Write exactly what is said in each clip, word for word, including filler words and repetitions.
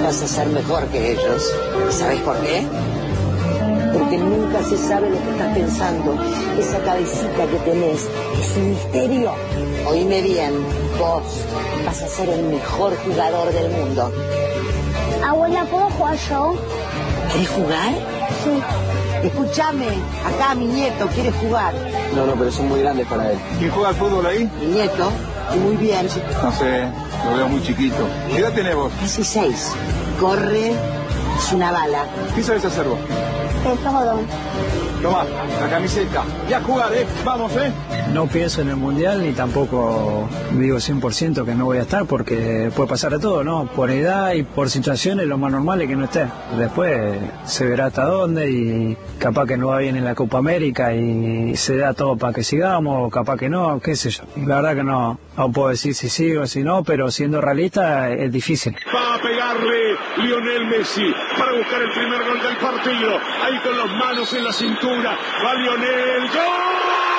vas a ser mejor que ellos. ¿Sabes por qué? Porque nunca se sabe lo que estás pensando. Esa cabecita que tenés es un misterio. Oíme bien, vos vas a ser el mejor jugador del mundo. Abuela, ¿puedo jugar yo? ¿Querés jugar? Sí. Escúchame, acá mi nieto quiere jugar. No, no, pero son muy grandes para él. ¿Quién juega al fútbol ahí? Mi nieto, y muy bien. No sé, lo veo muy chiquito. ¿Qué edad tenés vos? dieciséis. Corre, es una bala. ¿Qué sabes hacer vos? De todo. Tomá, la camiseta. Y a jugar, ¿eh? Vamos, ¿eh? No pienso en el Mundial ni tampoco digo cien por ciento que no voy a estar porque puede pasar de todo, ¿no? Por edad y por situaciones lo más normal es que no esté. Después se verá hasta dónde y capaz que no va bien en la Copa América y se da todo para que sigamos o capaz que no, qué sé yo. La verdad que no, no puedo decir si sí o si no, pero siendo realista es difícil. Va a pegarle Lionel Messi para buscar el primer gol del partido. Ahí con las manos en la cintura. Va Lionel. ¡Gol!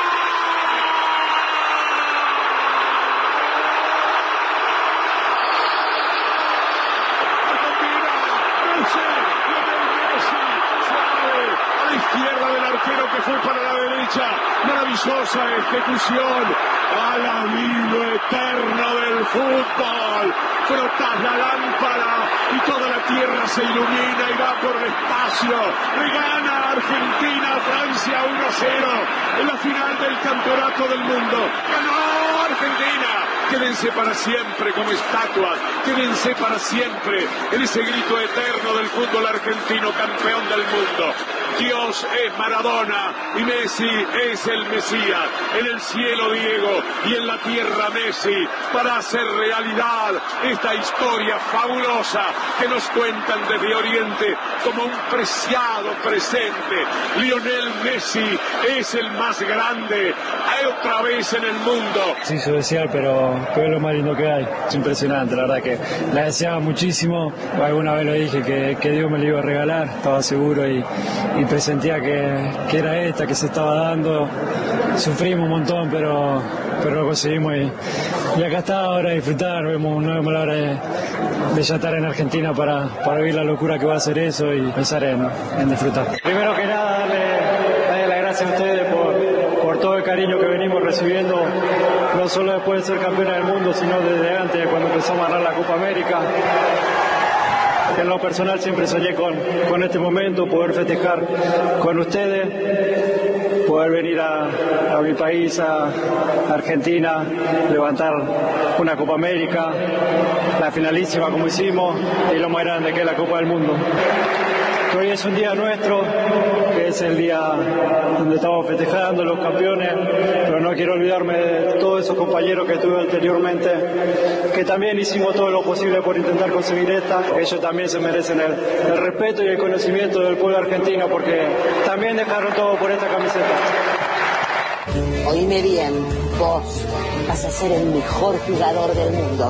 Que fue para la derecha, maravillosa ejecución, al amigo eterno del fútbol, frotas la lámpara y toda la tierra se ilumina y va por el espacio, le gana Argentina a Francia uno a cero en la final del campeonato del mundo, ganó Argentina. Quédense para siempre como estatuas, quédense para siempre en ese grito eterno del fútbol argentino, campeón del mundo. Dios es Maradona y Messi es el Mesías. En el cielo Diego y en la tierra Messi para hacer realidad esta historia fabulosa que nos cuentan desde Oriente como un preciado presente. Lionel Messi es el más grande otra vez en el mundo. Se hizo desear, pero, pero es lo más lindo que hay. Es impresionante, la verdad que la deseaba muchísimo. Alguna vez lo dije que, que Dios me lo iba a regalar, estaba seguro y, y presentía que, que era esta, que se estaba dando. Sufrimos un montón, pero, pero lo conseguimos y, y acá está ahora a disfrutar. Vemos, no vemos la hora de, de ya estar en Argentina para, para vivir la locura que va a ser eso y pensar en, en disfrutar. Primero que nada, darle, darle las gracias a ustedes por, por todo el cariño que venimos recibiendo, no solo después de ser campeona del mundo, sino desde antes, cuando empezamos a ganar la Copa América. En lo personal siempre soñé con, con este momento, poder festejar con ustedes, poder venir a, a mi país, a Argentina, levantar una Copa América, la finalísima como hicimos y lo más grande que es la Copa del Mundo. Hoy es un día nuestro, que es el día donde estamos festejando los campeones, pero no quiero olvidarme de todos esos compañeros que tuve anteriormente, que también hicimos todo lo posible por intentar conseguir esta. Ellos también se merecen el, el respeto y el conocimiento del pueblo argentino, porque también dejaron todo por esta camiseta. Oíme bien, vos vas a ser el mejor jugador del mundo.